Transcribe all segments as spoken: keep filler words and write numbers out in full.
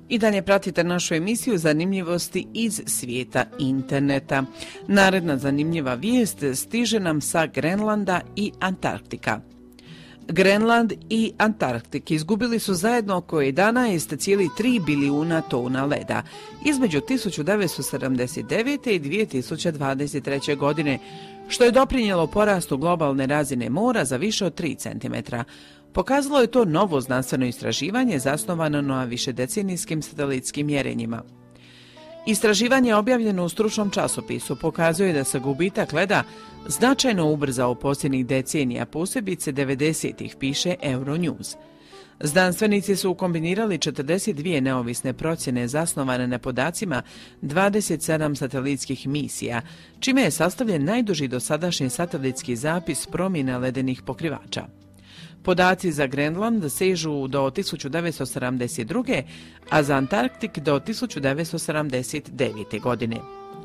I dalje pratite našu emisiju Zanimljivosti iz svijeta interneta. Naredna zanimljiva vijest stiže nam sa Grenlanda i Antarktika. Grenland i Antarktik izgubili su zajedno oko jedanaest zarez tri bilijuna tona leda između tisuću devetsto sedamdeset devete. i dvije tisuće dvadeset treće. godine, što je doprinijelo porastu globalne razine mora za više od tri centimetra. Pokazalo je to novo znanstveno istraživanje zasnovano na višedecenijskim satelitskim mjerenjima. Istraživanje objavljeno u stručnom časopisu pokazuje da se gubitak leda značajno ubrzao posljednjih decenija, posebice devedesetih, piše Euronews. Znanstvenici su kombinirali četrdeset dvije neovisne procjene zasnovane na podacima dvadeset sedam satelitskih misija, čime je sastavljen najduži dosadašnji satelitski zapis promjena ledenih pokrivača. Podaci za Grenland sežu do tisuću devetsto sedamdeset druge. a za Antarktik do tisuću devetsto sedamdeset devete. godine.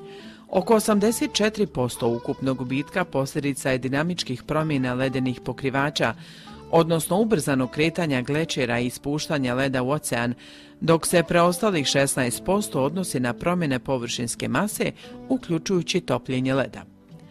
Oko osamdeset četiri posto ukupnog gubitka posljedica je dinamičkih promjena ledenih pokrivača, odnosno ubrzanog kretanja glečera i ispuštanja leda u ocean, dok se preostalih šesnaest posto odnosi na promjene površinske mase, uključujući topljenje leda.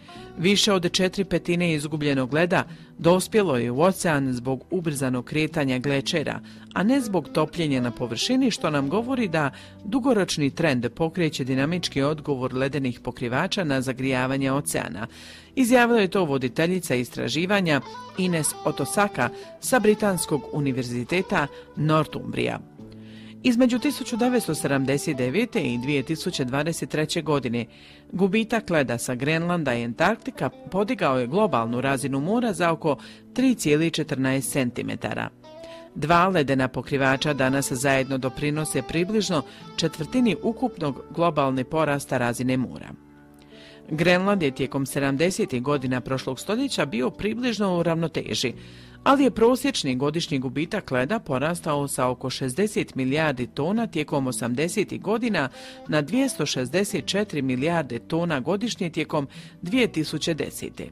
Više od četiri petine izgubljenog leda dospjelo je u ocean zbog ubrzanog kretanja glečera, a ne zbog topljenja na površini, što nam govori da dugoročni trend pokreće dinamički odgovor ledenih pokrivača na zagrijavanje oceana. Izjavila je to voditeljica istraživanja Ines Otosaka sa Britanskog univerziteta Northumbria. Između tisuću devetsto sedamdeset devete. i dvije tisuće dvadeset treće. godine gubitak leda sa Grenlanda i Antarktika podigao je globalnu razinu mora za oko tri zarez četrnaest centimetara. Dva ledena pokrivača danas zajedno doprinose približno četvrtini ukupnog globalne porasta razine mora. Grenland je tijekom sedamdesetih godina prošlog stoljeća bio približno u ravnoteži, ali je prosječni godišnji gubitak leda porastao sa oko šezdeset milijardi tona tijekom osamdesetih godina na dvjesto šezdeset četiri milijarde tona godišnje tijekom dvije tisuće desete.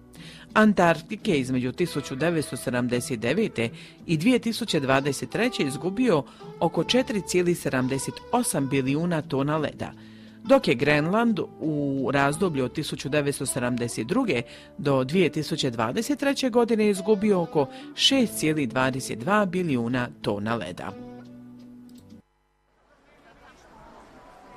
Antarktik je između tisuću devetsto sedamdeset devete. i dvije tisuće dvadeset treće. izgubio oko četiri zarez sedamdeset osam bilijuna tona leda, dok je Grenland u razdoblju od tisuću devetsto sedamdeset druge. do dvije tisuće dvadeset treće. godine izgubio oko šest zarez dvadeset dva bilijuna tona leda.